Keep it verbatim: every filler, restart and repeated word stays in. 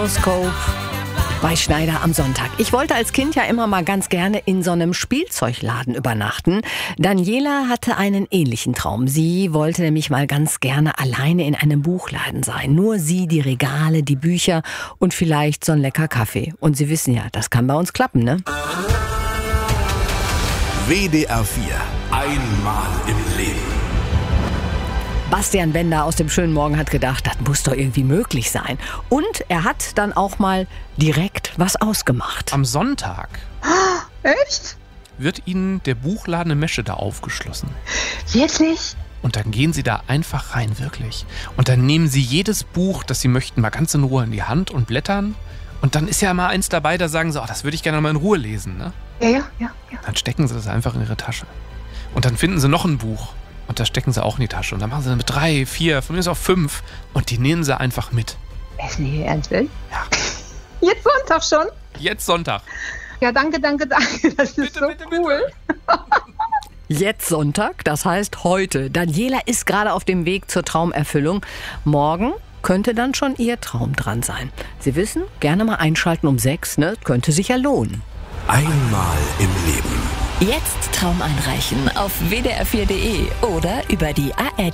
Scope bei Schneider am Sonntag. Ich wollte als Kind ja immer mal ganz gerne in so einem Spielzeugladen übernachten. Daniela hatte einen ähnlichen Traum. Sie wollte nämlich mal ganz gerne alleine in einem Buchladen sein. Nur sie, die Regale, die Bücher und vielleicht so ein lecker Kaffee. Und Sie wissen ja, das kann bei uns klappen, ne? W D R vier. Einmal im Leben. Bastian Bender aus dem schönen Morgen hat gedacht, das muss doch irgendwie möglich sein. Und er hat dann auch mal direkt was ausgemacht. Am Sonntag Echt? wird Ihnen der Buchladen in Meschede aufgeschlossen. Wirklich? Und dann gehen Sie da einfach rein, wirklich. Und dann nehmen Sie jedes Buch, das Sie möchten, mal ganz in Ruhe in die Hand und blättern. Und dann ist ja mal eins dabei, da sagen Sie, oh, das würde ich gerne mal in Ruhe lesen. Ne? Ja, ja, ja, ja. Dann stecken Sie das einfach in Ihre Tasche. Und dann finden Sie noch ein Buch. Und das stecken Sie auch in die Tasche. Und dann machen Sie mit drei, vier, von mir ist auch fünf. Und die nehmen Sie einfach mit. Ist nicht Ihr Ernst, will? Ja. Jetzt Sonntag schon? Jetzt Sonntag. Ja, danke, danke, danke. Das ist Bitte, so bitte, cool. Jetzt Sonntag, das heißt heute. Daniela ist gerade auf dem Weg zur Traumerfüllung. Morgen könnte dann schon ihr Traum dran sein. Sie wissen, gerne mal einschalten um sechs, ne? Könnte sich ja lohnen. Einmal im Leben. Jetzt Traum einreichen auf w d r vier punkt d e oder über die A R D